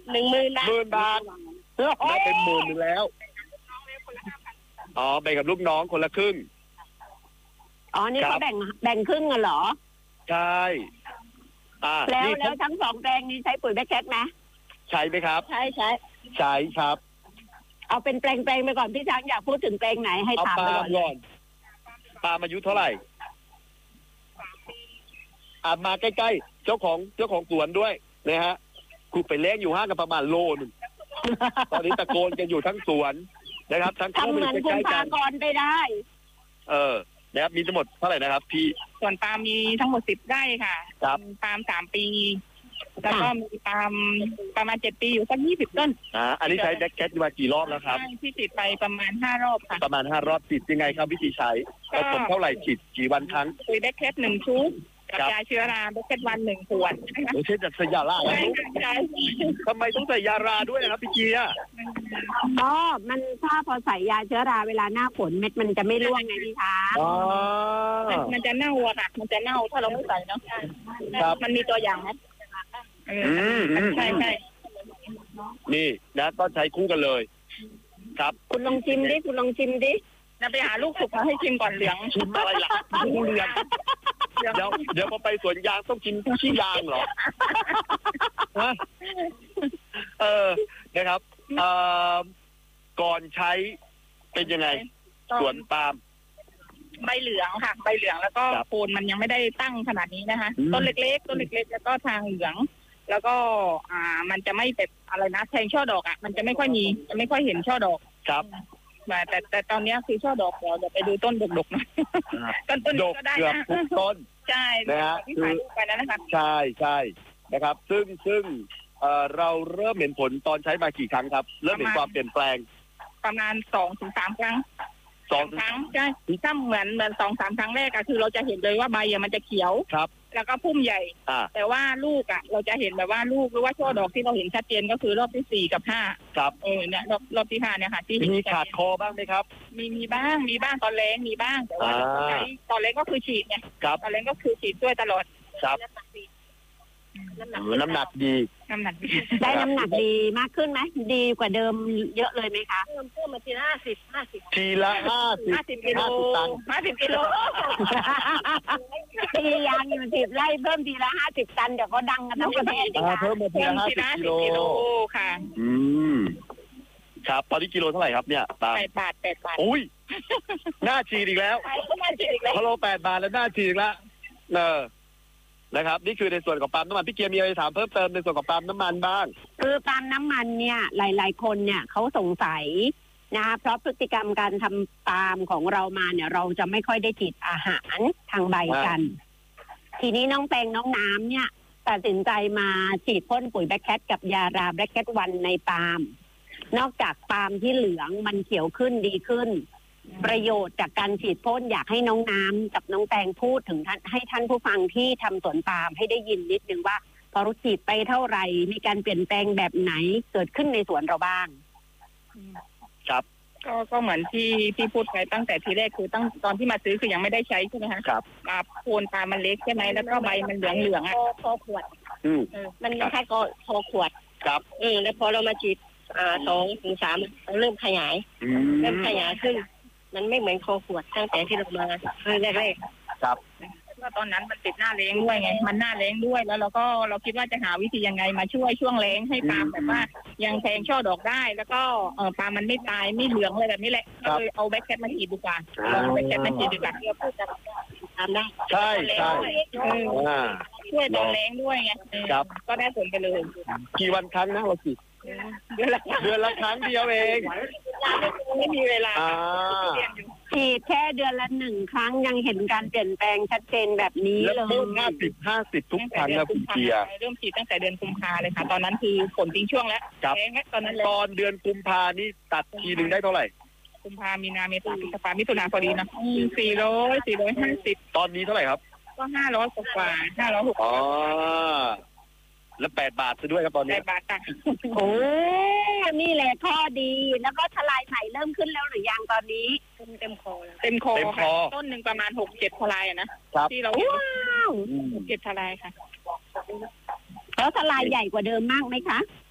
10,000 บาทได้เป็น10,000แล้วอ๋อแบ่งกับลูกน้องคนละครึ่งอ๋อนี่เขาแบ่งครึ่งกันเหรอใช่แล้วทั้งสองแปลงนี้ใช้ปุ๋ยแบคแคทไหมใช่ไหมครับใช่ครับเอาเป็นแปลงไปก่อนพี่ช้างอยากพูดถึงแปลงไหนให้ถามไปก่อนปาล์มอายุเท่าไหร่มาใกล้ๆเจ้าของสวนด้วยนะฮะคุณไปเลี้ยงอยู่ห่างกันประมาณโลนึงตอนนี้ตะโกนกันอยู่ทั้งสวนนะครับทั้งคู่มันใกล้ๆกันไปได้นะครับมีทั้งหมดเท่าไหร่นะครับพี่ส่วนปาล์มมีทั้งหมด10 ไร่ค่ะครับปาล์ม3 ปีแล้วก็มีปาล์มประมาณ7 ปีอยู่สัก20 ต้นอันนี้ใช้แบคแคทมากี่รอบแล้วครับที่ติดไปประมาณ5 รอบค่ะประมาณ5 รอบติดยังไงครับวิธีใช้ผสมเท่าไหร่ฉีดกี่วันครั้งปุ๋ยแบคแคท1 ชุดกับยาเชื้อราแบคแคทวัน1 ขวดไม่ใช่จะใส่ยาราทำไมต้องใส่ยาราด้วยนะครับพี่เจียมันถ้าพอใส่ยาเชื้อราเวลาหน้าฝนเม็ดมันจะไม่ร่วงไงพี่คะมันจะเน่าอะค่ะมันจะเน่าถ้าเราไม่ใส่เนาะมันมีตัวอย่างไหมใช่นี่นะก็ใช้คู่กันเลยครับคุณลองชิมดินะไปหาลูกสุกมาให้ชิมก่อนเหลืองชิมอะไรล่ะทุเรียนเดี๋ยวพอไปสวนยางต้องกินขี้ยางเหรอนะครับก่อนใช้เป็นยังไงสวนปาล์มใบเหลืองค่ะใบเหลืองแล้วก็โคนมันยังไม่ได้ตั้งขนาดนี้นะคะต้นเล็กๆแล้วก็ทางเหลืองแล้วก็มันจะไม่แบบอะไรนะแทงช่อดอกมันจะไม่ค่อยเห็นช่อดอกครับแต่ตอนนี้คือช่อดอกเดี๋ยวไปดูต้นดกๆนะต้นดกก็ได้เกือบทุกต้นใช่นะฮะที่ถ่ายรูปไปนั้นนะคะใช่นะครับซึ่งเราเริ่มเห็นผลตอนใช้มากี่ครั้งครับเริ่มเห็นความเปลี่ยนแปลงประมาณ2-3 ครั้ง2 ครั้งใช่ถ้าเหมือน 2-3 ครั้งแรกคือเราจะเห็นเลยว่าใบมันจะเขียวครับแล้วก็พุ่มใหญ่แต่ว่าลูกเราจะเห็นแบบว่าลูกหรือว่าช่อดอกที่เราเห็นชัดเจนก็คือรอบที่4 กับ 5 ครับเนี่ยรอบที่5เนี่ยค่ะที่มีขาดคอบ้างไหมครับมีบ้างตอนแรงมีบ้างแต่ว่าตอนแรงก็คือฉีดไงตอนแรงก็คือฉีดด้วยตลอดครับน้ำหนักดีได้น้ำหนักดีมากขึ้นไหมดีกว่าเดิมเยอะเลยไหมคะเพิ่มมาทีละ50 ทีละ50 กิโล50 กิโลตียางอยู่10 ไร่เพิ่มทีละ50 ตันเดี๋ยวก็ดังกันทั้งประเทศเพิ่มมาทีละ50 กิโลค่ะครับตอนนี้กิโลเท่าไหร่ครับเนี่ย 8 บาทอุ้ยหน้าฉีดอีกแล้วพอโล8 บาทแล้วหน้าฉีดอีกแล้วนะครับนี่คือในส่วนของปั๊มน้ำมันพี่เกียร์มีอะไรถามเพิ่มเติมในส่วนของปั๊มน้ำมันบ้างคือปั๊มน้ำมันเนี่ยหลายๆคนเนี่ยเขาสงสัยนะคะเพราะพฤติกรรมการทำปาล์มของเรามาเนี่ยเราจะไม่ค่อยได้ฉีดอาหารทางใบกันทีนี้น้องแปงน้องน้ำเนี่ยตัดสินใจมาฉีดพ่นปุ๋ยแบคแคทกับยาราแบคแคทวันในปาล์มนอกจากปาล์มที่เหลืองมันเขียวขึ้นดีขึ้นประโยชน์จากการฉีดพ่นอยากให้น้องน้ำกับน้องแตงพูดถึงให้ท่านผู้ฟังที่ทำสวนปาล์มให้ได้ยินนิดนึงว่าพอเราฉีดไปเท่าไหร่มีการเปลี่ยนแปลงแบบไหนเกิดขึ้นในสวนเราบ้างครับก็เหมือนที่พูดไปตั้งแต่ทีแรกคือตอนที่มาซื้อคือยังไม่ได้ใช้ใช่ไหมคะครับโคนปาล์มมันเล็กใช่ไหมแล้วก็ใบมันเหลืองคอขวดมันแค่คอขวดครับแล้วพอเรามาฉีด2-3เริ่มขยายขึ้นมันไม่เหมือนคอขวดตั้งแต่ที่เรามาแรกๆครับว่าตอนนั้นมันติดหน้าแล้งด้วยไงมันหน้าแล้งด้วยแล้วเราคิดว่าจะหาวิธียังไงมาช่วยช่วงแล้งให้ปาล์มแบบว่ายังแทงช่อดอกได้แล้วก็ปาล์มมันไม่ตายไม่เหลืองเลยแบบนี้แหละก็เลยเอาแบคแคทมาฉีดดีกว่าลองแบคแคทมาฉีดดีกว่าที่เราพูดกันทำได้ใช่ช่วยตอนแล้งด้วยไงก็ได้ผลไปเลยกี่วันครั้งนะเราฉีดเดือนละครั้งเดียวเองไม่มีเวลาฉีดแค่เดือนละ1 ครั้งยังเห็นการเปลี่ยนแปลงชัดเจนแบบนี้เลยแล้ว50ทุกครั้งนะคุณเกียร์เริ่มฉีดตั้งแต่เดือนกุมภาเลยค่ะตอนนั้นคือฝนทิ้งช่วงแล้วตอนเดือนกุมภานี่ตัดทีนึงได้เท่าไหร่กุมภามีนาเมษาพฤษภามิถุนาพอดีนะ450 ตอนนี้เท่าไหร่ครับก็500 กว่า560 อ๋อแล้ว8 บาทซะด้วยครับตอนนี้ 8 บาทค่ะโอ้นี่แหละข้อดีแล้วก็ทลายใหม่เริ่มขึ้นแล้วหรือยังตอนนี้เต็มคอต้นหนึ่งประมาณ6-7 ทลายนะที่เรา6-7 ทลายค่ะแล้วทลายใหญ่กว่าเดิมมากไหมคะ